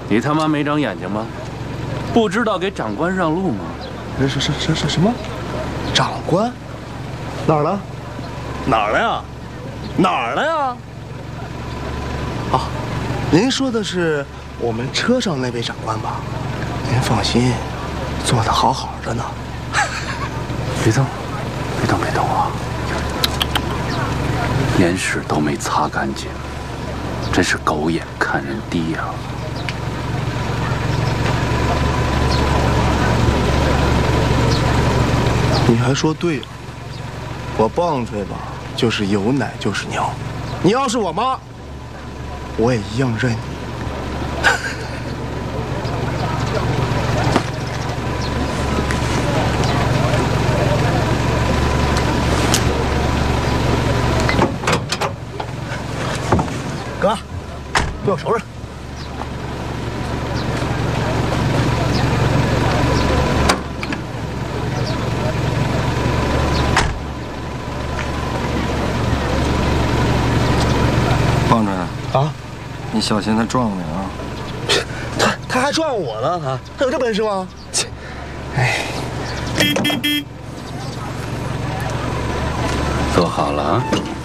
你他妈没长眼睛吗？不知道给长官让路吗？ 什么？长官？哪儿了？哪儿了呀？哪儿了呀？啊，您说的是我们车上那位长官吧？您放心，做得好好的呢。 别动，别动，别动啊！眼屎都没擦干净，真是狗眼看人低呀！ 你还说对了，我棒槌吧，就是有奶就是娘。你要是我妈，我也一样认你。哥，给我收拾。 棒槌啊， 你小心他撞你啊！ 他还撞我呢啊！他有这本事吗？切，哎， 坐好了啊。